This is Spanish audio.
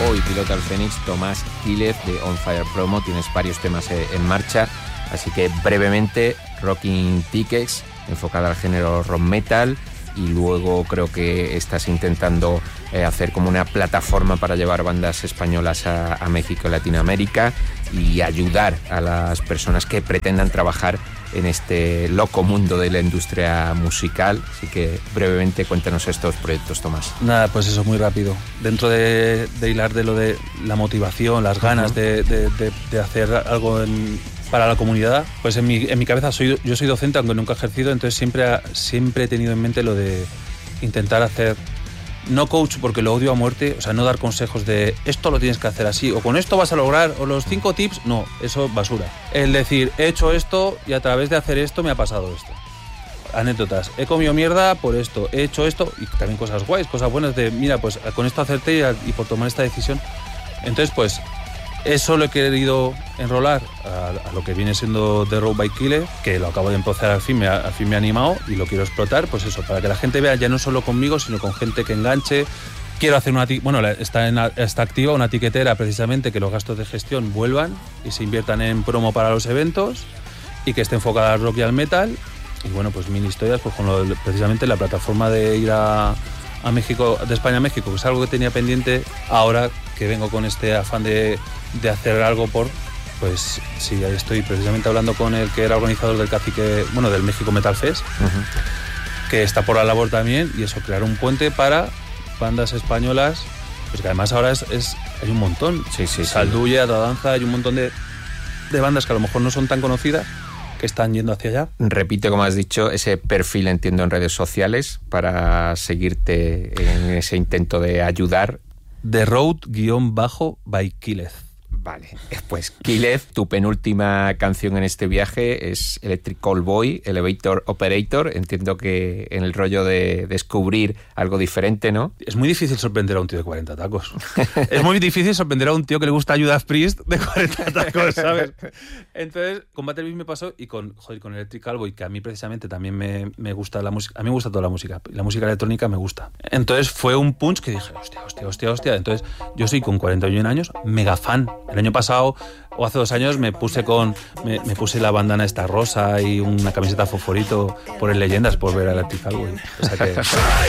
hoy piloto al Fénix, Tomás Quílez de On Fire Promo. Tienes varios temas en marcha, así que brevemente, Rocking Tickets, enfocada al género rock metal, y luego creo que estás intentando hacer como una plataforma para llevar bandas españolas a México y Latinoamérica y ayudar a las personas que pretendan trabajar en este loco mundo de la industria musical. Así que brevemente cuéntanos estos proyectos, Tomás. Nada, pues eso, muy rápido. Dentro de hilar de lo de la motivación, las ganas de hacer algo para la comunidad, pues en mi cabeza yo soy docente, aunque nunca he ejercido, entonces siempre he tenido en mente lo de intentar hacer, no coach porque lo odio a muerte, o sea, no dar consejos de esto lo tienes que hacer así, o con esto vas a lograr, o los 5 tips, no, eso basura. El decir, he hecho esto y a través de hacer esto me ha pasado esto. Anécdotas, he comido mierda por esto, he hecho esto, y también cosas guays, cosas buenas de, mira, pues con esto acerté y por tomar esta decisión. Entonces, pues, eso lo he querido enrolar a lo que viene siendo The Road by Quílez, que lo acabo de empezar, al fin me ha animado y lo quiero explotar, pues eso, para que la gente vea ya no solo conmigo, sino con gente que enganche. Quiero hacer está activa una tiquetera precisamente, que los gastos de gestión vuelvan y se inviertan en promo para los eventos y que esté enfocada al rock y al metal. Y bueno, pues mini historias, pues con precisamente la plataforma de ir a México, de España a México, que es algo que tenía pendiente ahora que vengo con este afán de hacer algo pues sí, ahí estoy precisamente hablando con el que era organizador del Cacique, bueno, del México Metal Fest, que está por la labor también, y eso, crear un puente para bandas españolas, pues que además ahora hay un montón, Saldulla, Atadanza, hay un montón de bandas que a lo mejor no son tan conocidas, que están yendo hacia allá. Repite, como has dicho, ese perfil, entiendo, en redes sociales para seguirte en ese intento de ayudar. The Road_by Quílez. Vale, pues Quílez, tu penúltima canción en este viaje es Electric Callboy, Elevator Operator. Entiendo que en el rollo de descubrir algo diferente, ¿no? Es muy difícil sorprender a un tío de 40 tacos. Es muy difícil sorprender a un tío que le gusta a Judas Priest de 40 tacos, ¿sabes? Entonces, con Battle Beast me pasó, y con Electric Callboy, que a mí precisamente también me gusta la música. A mí me gusta toda la música. La música electrónica me gusta. Entonces fue un punch que dije, hostia. Entonces yo soy con 41 años mega fan. El año pasado o hace 2 años me puse la bandana esta rosa y una camiseta fosforito por el Leyendas por ver a Electric Callboy. O sea que